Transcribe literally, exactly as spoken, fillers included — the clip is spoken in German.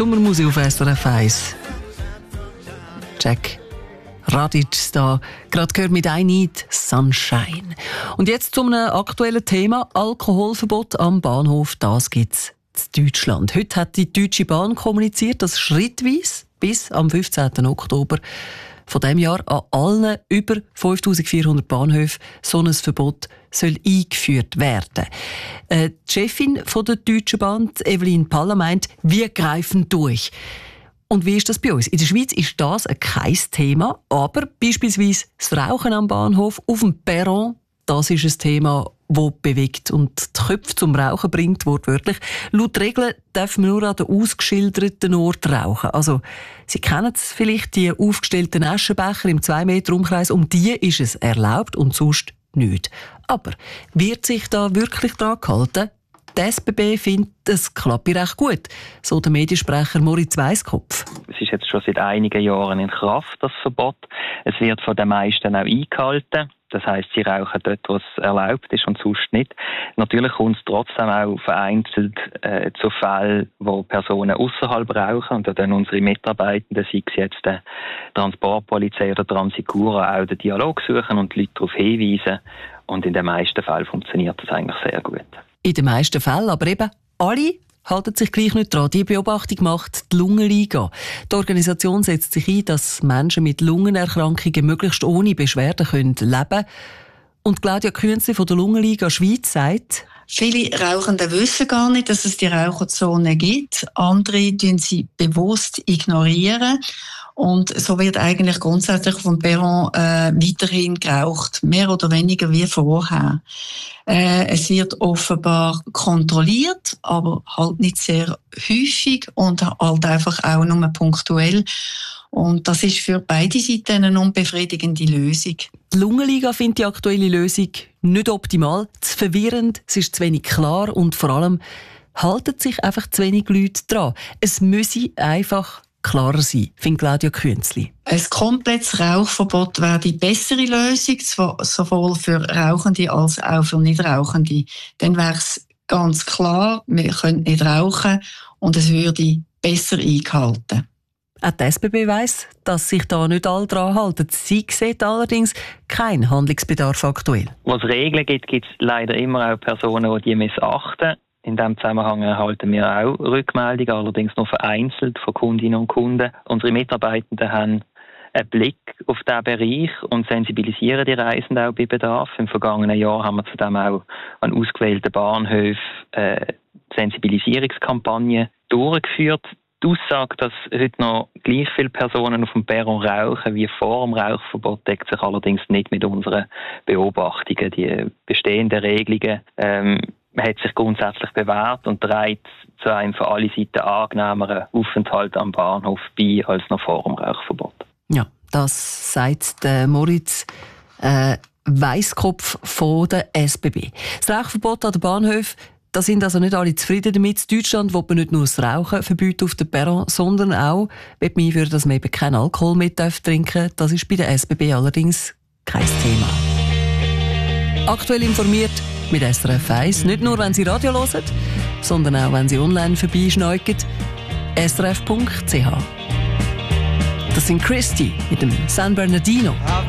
Sommermusik auf S R F eins. Jack Radic da, gerade gehört mit «I Need Sunshine». Und jetzt zu einem aktuellen Thema: Alkoholverbot am Bahnhof. Das gibt's in Deutschland. Heute hat die Deutsche Bahn kommuniziert, dass schrittweise bis am fünfzehnten Oktober von diesem Jahr an allen über fünftausendvierhundert Bahnhöfen so ein Verbot soll eingeführt werden. Äh, die Chefin von der Deutschen Bahn, Evelyn Paller, meint, wir greifen durch. Und wie ist das bei uns? In der Schweiz ist das kein Thema, aber beispielsweise das Rauchen am Bahnhof, auf dem Perron, das ist ein Thema, das bewegt und die Köpfe zum Rauchen bringt, wortwörtlich. Laut Regeln darf man nur an den ausgeschilderten Orten rauchen. Also, Sie kennen es vielleicht, die aufgestellten Aschenbecher im zwei Meter Umkreis, um die ist es erlaubt und sonst nicht. Aber wird sich da wirklich dran gehalten? Die S B B findet, es klappe recht gut, so der Mediensprecher Moritz Weisskopf. Es ist jetzt schon seit einigen Jahren in Kraft, das Verbot. Es wird von den meisten auch eingehalten. Das heisst, sie rauchen dort, wo es erlaubt ist und sonst nicht. Natürlich kommt es trotzdem auch vereinzelt äh, zu Fällen, wo Personen außerhalb rauchen. Und da dann unsere Mitarbeitenden, sei es jetzt die Transportpolizei oder Transicura, auch den Dialog suchen und die Leute darauf hinweisen. Und in den meisten Fällen funktioniert das eigentlich sehr gut. In den meisten Fällen, aber eben alle halten sich gleich nicht dran. Die Beobachtung macht die Lungenliga. Die Organisation setzt sich ein, dass Menschen mit Lungenerkrankungen möglichst ohne Beschwerden leben können. Und Claudia Künzli von der Lungenliga Schweiz sagt: Viele Rauchende wissen gar nicht, dass es die Raucherzone gibt. Andere ignorieren sie bewusst ignorieren. Und so wird eigentlich grundsätzlich vom Perron äh, weiterhin geraucht, mehr oder weniger wie vorher. Äh, es wird offenbar kontrolliert, aber halt nicht sehr häufig und halt einfach auch nur punktuell. Und das ist für beide Seiten eine unbefriedigende Lösung. Die Lungenliga findet die aktuelle Lösung nicht optimal, zu verwirrend, es ist zu wenig klar und vor allem halten sich einfach zu wenig Leute dran. Es müsse einfach klarer sein, findet Claudia Künzli. Ein komplettes Rauchverbot wäre die bessere Lösung, sowohl für Rauchende als auch für Nichtrauchende. Dann wäre es ganz klar, wir können nicht rauchen und es würde besser eingehalten. Auch die S B B weiss, dass sich da nicht alle dran halten. Sie sieht allerdings keinen Handlungsbedarf aktuell. Wo es Regeln gibt, gibt es leider immer auch Personen, die die missachten. In diesem Zusammenhang erhalten wir auch Rückmeldungen, allerdings nur vereinzelt von Kundinnen und Kunden. Unsere Mitarbeitenden haben einen Blick auf diesen Bereich und sensibilisieren die Reisenden auch bei Bedarf. Im vergangenen Jahr haben wir zudem auch an ausgewählten Bahnhöfen äh, Sensibilisierungskampagnen durchgeführt. Die Aussage, dass heute noch gleich viele Personen auf dem Perron rauchen wie vor dem Rauchverbot, deckt sich allerdings nicht mit unseren Beobachtungen. Die bestehenden Regelungen ähm, hat sich grundsätzlich bewährt und trägt zu einem für alle Seiten angenehmeren Aufenthalt am Bahnhof bei als noch vor dem Rauchverbot. Ja, das sagt der Moritz äh, Weisskopf von der S B B. Das Rauchverbot an den Bahnhöfen, da sind also nicht alle zufrieden damit. In Deutschland will man nicht nur das Rauchen verbieten auf dem Perron, sondern auch will man einführen, dass man eben keinen Alkohol mehr trinken darf. Das ist bei der S B B allerdings kein Thema. Aktuell informiert mit S R F eins, nicht nur, wenn Sie Radio hören, sondern auch, wenn Sie online vorbeischneuken. S R F Punkt C H. Das sind Christy mit dem San Bernardino.